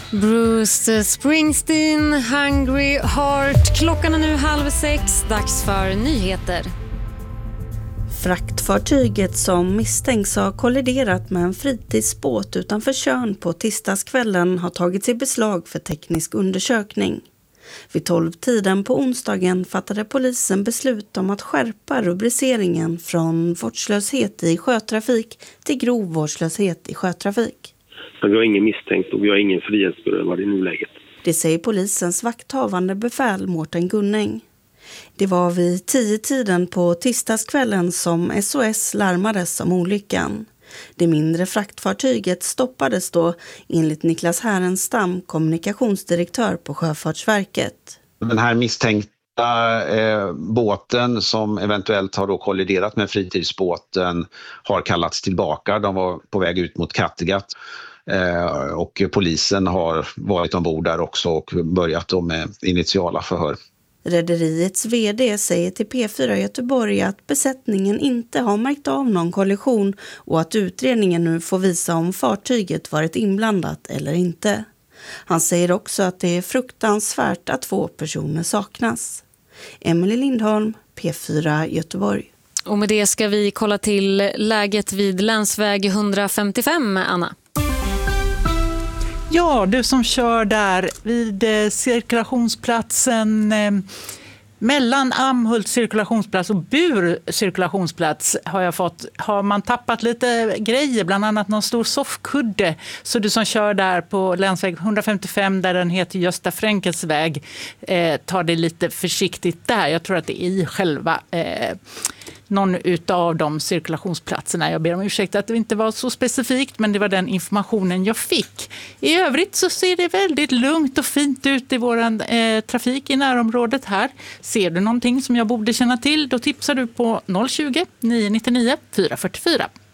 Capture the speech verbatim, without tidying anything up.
Bruce Springsteen, Hungry Heart. Klockan är nu halv sex, dags för nyheter. Fraktfartyget som misstänks ha kolliderat med en fritidsbåt utanför Tjörn på tisdagskvällen har tagits i beslag för teknisk undersökning. Vid tolv-tiden på onsdagen fattade polisen beslut om att skärpa rubriceringen från vårdslöshet i sjötrafik till grov vårdslöshet i sjötrafik. Men vi har ingen misstänkt och vi har ingen frihetsberövad i nuläget. Det säger polisens vakthavande befäl Mårten Gunning. Det var vid tio-tiden på tisdagskvällen som S O S larmades om olyckan. Det mindre fraktfartyget stoppades då, enligt Niklas Härenstam, kommunikationsdirektör på Sjöfartsverket. Den här misstänkta eh, båten som eventuellt har då kolliderat med fritidsbåten har kallats tillbaka. De var på väg ut mot Kattegatt. Eh, och polisen har varit ombord där också och börjat då med initiala förhör. Rederiets vd säger till P fyra Göteborg att besättningen inte har märkt av någon kollision och att utredningen nu får visa om fartyget varit inblandat eller inte. Han säger också att det är fruktansvärt att två personer saknas. Emelie Lindholm, P fyra Göteborg. Och med det ska vi kolla till läget vid länsväg etthundrafemtiofem, Anna. Ja, du som kör där vid eh, cirkulationsplatsen eh, mellan Amhult cirkulationsplats och Bur cirkulationsplats har jag fått, har man tappat lite grejer, bland annat någon stor soffkudde. Så du som kör där på länsväg etthundrafemtiofem där den heter Gösta Fränkels väg, eh, tar det lite försiktigt där. Jag tror att det är i själva eh, någon utav de cirkulationsplatserna. Jag ber om ursäkt att det inte var så specifikt, men det var den informationen jag fick. I övrigt så ser det väldigt lugnt och fint ut i våran eh, trafik i närområdet här. Ser du någonting som jag borde känna till, då tipsar du på noll tjugo, nio nio nio, fyra fyra fyra.